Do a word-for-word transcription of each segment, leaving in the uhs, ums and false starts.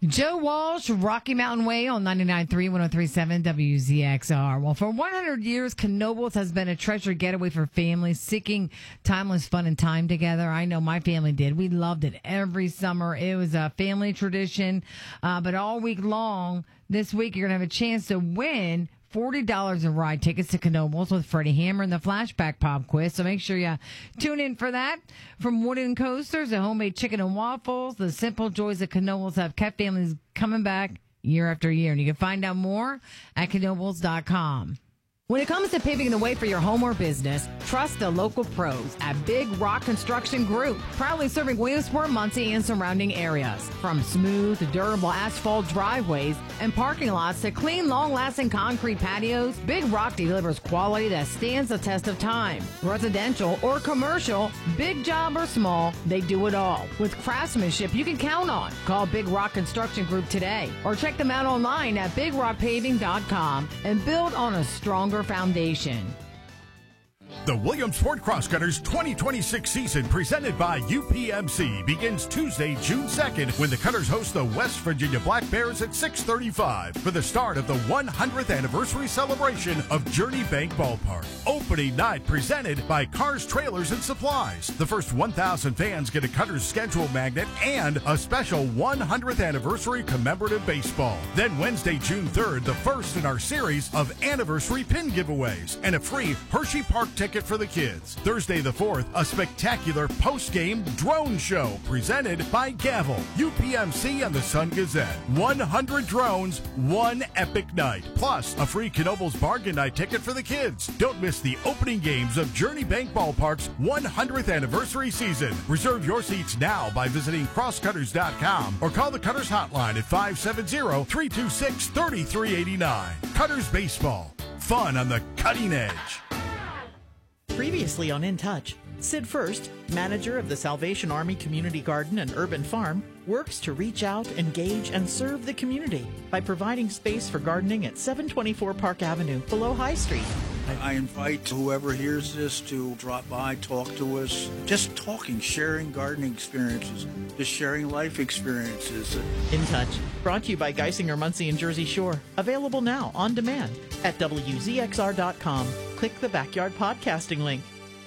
Joe Walsh, Rocky Mountain Way on ninety-nine point three, one oh three point seven W Z X R. Well, for one hundred years, Knoebels has been a treasured getaway for families seeking timeless fun and time together. I know my family did. We loved it every summer. It was a family tradition. Uh, but all week long, this week, you're going to have a chance to win forty dollars in ride tickets to Knoebels with Freddie Hammer and the Flashback Pop Quiz. So make sure you tune in for that. From wooden coasters and homemade chicken and waffles, the simple joys of Knoebels have kept families coming back year after year. And you can find out more at knoebels dot com. When it comes to paving the way for your home or business, trust the local pros at Big Rock Construction Group, proudly serving Williamsport, Muncie, and surrounding areas. From smooth, durable asphalt driveways and parking lots to clean, long-lasting concrete patios, Big Rock delivers quality that stands the test of time. Residential or commercial, big job or small, they do it all. With craftsmanship you can count on. Call Big Rock Construction Group today or check them out online at big rock paving dot com and build on a stronger foundation. The Williamsport Cross Cutters twenty twenty-six season, presented by U P M C, begins Tuesday, June second, when the Cutters host the West Virginia Black Bears at six thirty-five for the start of the one hundredth anniversary celebration of Journey Bank Ballpark. Opening night presented by Cars, Trailers, and Supplies. The first one thousand fans get a Cutters schedule magnet and a special one hundredth anniversary commemorative baseball. Then Wednesday, June third, the first in our series of anniversary pin giveaways and a free Hershey Park ticket for the kids. Thursday the fourth, a spectacular post-game drone show presented by Gavel, U P M C, and the Sun Gazette. one hundred drones, one epic night. Plus, a free Knoebels bargain night ticket for the kids. Don't miss the opening games of Journey Bank Ballpark's one hundredth anniversary season. Reserve your seats now by visiting cross cutters dot com or call the Cutters hotline at five seven zero, three two six, three three eight nine. Cutters Baseball. Fun on the cutting edge. Previously on In Touch, Sid First, manager of the Salvation Army Community Garden and Urban Farm, works to reach out, engage, and serve the community by providing space for gardening at seven twenty-four Park Avenue below High Street. I invite whoever hears this to drop by, talk to us. Just talking, sharing gardening experiences, just sharing life experiences. In Touch, brought to you by Geisinger, Muncie, and Jersey Shore. Available now on demand at W Z X R dot com. Click the Backyard Podcasting link.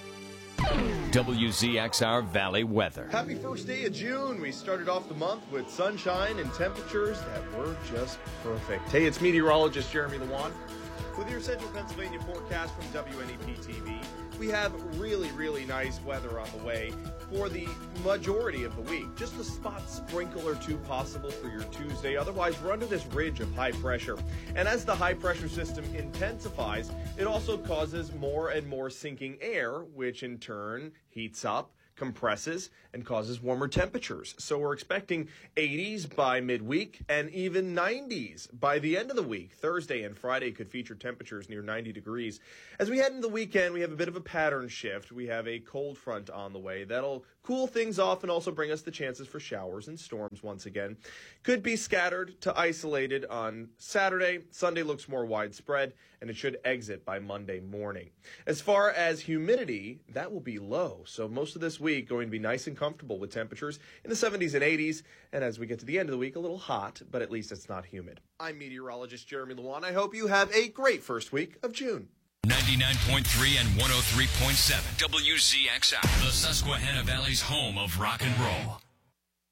W Z X R Valley weather. Happy first day of June. We started off the month with sunshine and temperatures that were just perfect. Hey, it's meteorologist Jeremy Lewan with your Central Pennsylvania forecast from W N E P T V. We have really, really nice weather on the way for the majority of the week. Just a spot sprinkle or two possible for your Tuesday. Otherwise, we're under this ridge of high pressure. And as the high pressure system intensifies, it also causes more and more sinking air, which in turn heats up, compresses, and causes warmer temperatures. So we're expecting eighties by midweek and even nineties by the end of the week. Thursday and Friday could feature temperatures near ninety degrees. As we head into the weekend, we have a bit of a pattern shift. We have a cold front on the way. That'll cool things off and also bring us the chances for showers and storms once again. Could be scattered to isolated on Saturday. Sunday looks more widespread, and it should exit by Monday morning. As far as humidity, that will be low. So most of this week going to be nice and comfortable with temperatures in the seventies and eighties, and as we get to the end of the week, a little hot, but at least it's not humid. I'm meteorologist Jeremy Lewan. I hope you have a great first week of June. ninety-nine point three and one oh three point seven W Z X R, the Susquehanna Valley's home of rock and roll.